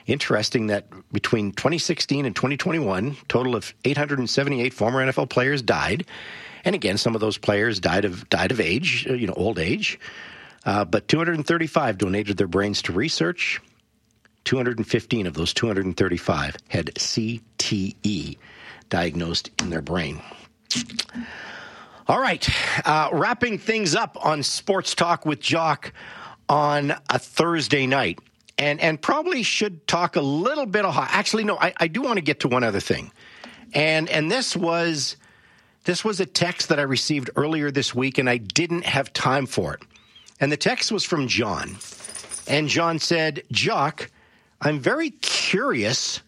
Interesting that between 2016 and 2021, total of 878 former NFL players died. And again, some of those players died of age, old age. But 235 donated their brains to research. 215 of those 235 had CTE diagnosed in their brain. All right, wrapping things up on Sports Talk with Jock on a Thursday night. And probably should talk a little bit of actually, no, I do want to get to one other thing. And this was a text that I received earlier this week, and I didn't have time for it. And the text was from John. And John said, Jock, I'm very curious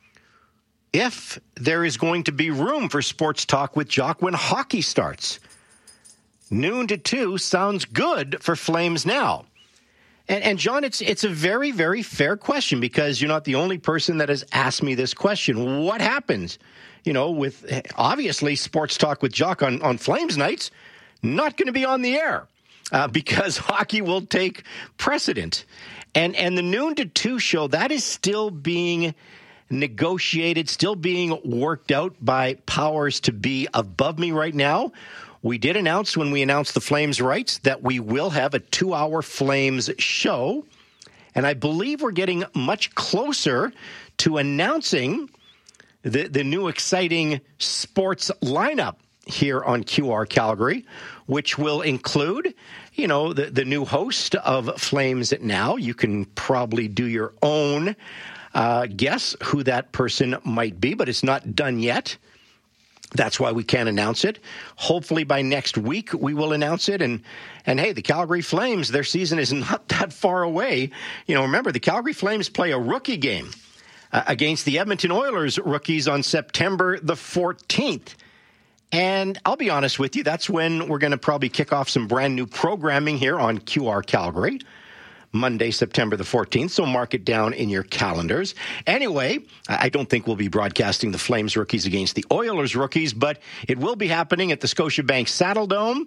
if there is going to be room for Sports Talk with Jock when hockey starts. Noon to 2 sounds good for Flames now. And John, it's a very, very fair question because you're not the only person that has asked me this question. What happens, with obviously Sports Talk with Jock on Flames nights, not going to be on the air because hockey will take precedent. And the noon to 2 show, that is still being negotiated, still being worked out by powers to be above me right now. We did announce when we announced the Flames rights that we will have a 2-hour Flames show. And I believe we're getting much closer to announcing the new exciting sports lineup here on QR Calgary, which will include, the new host of Flames Now. You can probably do your own guess who that person might be, but it's not done yet. That's why we can't announce it. Hopefully by next week we will announce it. And hey, the Calgary Flames, their season is not that far away. Remember, the Calgary Flames play a rookie game against the Edmonton Oilers rookies on September the 14th. And I'll be honest with you, that's when we're going to probably kick off some brand new programming here on QR Calgary. Monday, September the 14th, so mark it down in your calendars. Anyway, I don't think we'll be broadcasting the Flames rookies against the Oilers rookies, but it will be happening at the Scotiabank Saddledome,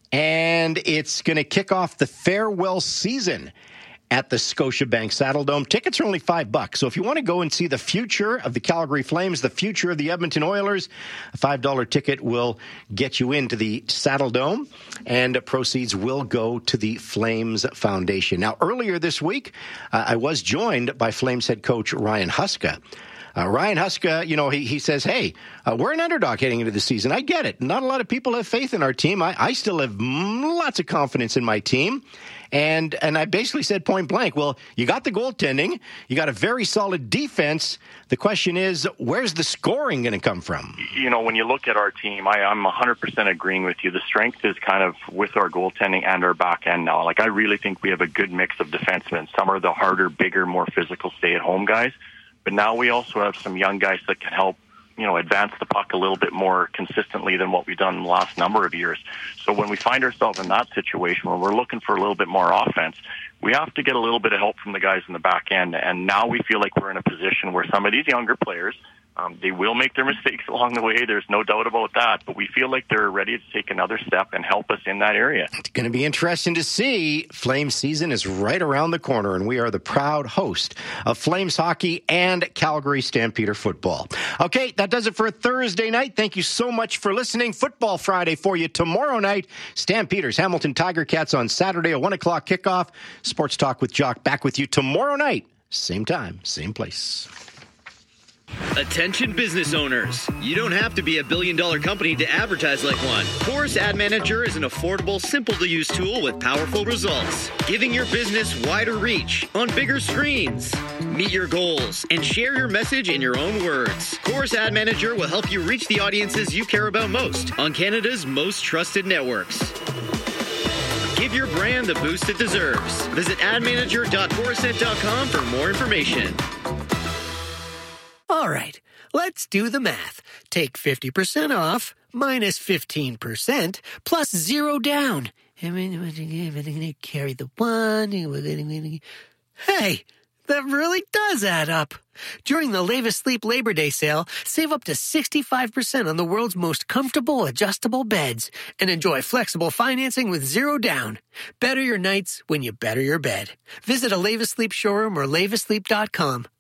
and it's going to kick off the farewell season at the Scotiabank Saddledome. Tickets are only $5. So if you want to go and see the future of the Calgary Flames, the future of the Edmonton Oilers, a $5 ticket will get you into the Saddledome, and proceeds will go to the Flames Foundation. Now, earlier this week, I was joined by Flames head coach Ryan Huska. Ryan Huska, he says, hey, we're an underdog heading into the season. I get it. Not a lot of people have faith in our team. I still have lots of confidence in my team. And I basically said point blank, well, you got the goaltending. You got a very solid defense. The question is, where's the scoring going to come from? When you look at our team, I'm 100% agreeing with you. The strength is kind of with our goaltending and our back end now. I really think we have a good mix of defensemen. Some are the harder, bigger, more physical stay-at-home guys. But now we also have some young guys that can help, advance the puck a little bit more consistently than what we've done in the last number of years. So when we find ourselves in that situation, when we're looking for a little bit more offense, we have to get a little bit of help from the guys in the back end. And now we feel like we're in a position where some of these younger players, they will make their mistakes along the way. There's no doubt about that. But we feel like they're ready to take another step and help us in that area. It's going to be interesting to see. Flames season is right around the corner, and we are the proud host of Flames hockey and Calgary Stampeder football. Okay, that does it for Thursday night. Thank you so much for listening. Football Friday for you tomorrow night. Stampeders, Hamilton Tiger Cats on Saturday, a 1 o'clock kickoff. Sports Talk with Jock back with you tomorrow night. Same time, same place. Attention business owners. You don't have to be a billion-dollar company to advertise like one. Chorus Ad Manager is an affordable, simple-to-use tool with powerful results, giving your business wider reach on bigger screens. Meet your goals and share your message in your own words. Chorus Ad Manager will help you reach the audiences you care about most on Canada's most trusted networks. Give your brand the boost it deserves. Visit admanager.chorusnet.com for more information. All right, let's do the math. Take 50% off minus 15% plus 0 down. Carry the 1. Hey, that really does add up. During the Levis Sleep Labor Day sale, save up to 65% on the world's most comfortable adjustable beds and enjoy flexible financing with 0 down. Better your nights when you better your bed. Visit a Levis Sleep showroom or levisleep.com.